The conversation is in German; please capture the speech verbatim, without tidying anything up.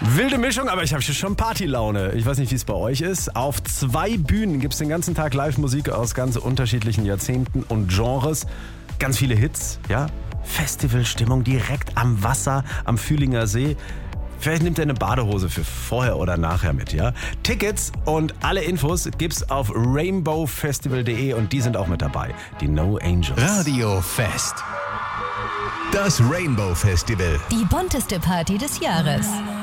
Wilde Mischung, aber ich habe schon Partylaune. Ich weiß nicht, wie es bei euch ist. Auf zwei Bühnen gibt es den ganzen Tag Live-Musik aus ganz unterschiedlichen Jahrzehnten und Genres. Ganz viele Hits, ja. Festivalstimmung direkt am Wasser, am Fühlinger See. Vielleicht nimmt ihr eine Badehose für vorher oder nachher mit, ja? Tickets und alle Infos gibt's auf rainbow festival punkt de und die sind auch mit dabei. Die No Angels. Radio Fest. Das Rainbow Festival. Die bunteste Party des Jahres.